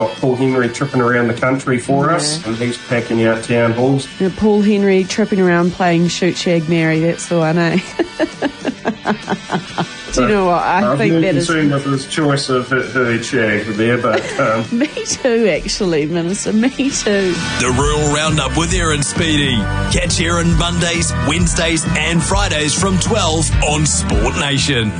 got Paul Henry tripping around the country for us, and he's packing out town halls. Paul Henry tripping around playing Shoot Shag Mary, that's the one, eh? Do you know what? I think that is... I'm concerned with his choice of her shag there, but... Me too, actually, Minister, me too. The Rural Roundup with Erin Speedy. Catch Erin Mondays, Wednesdays and Fridays from 12 on Sport Nation.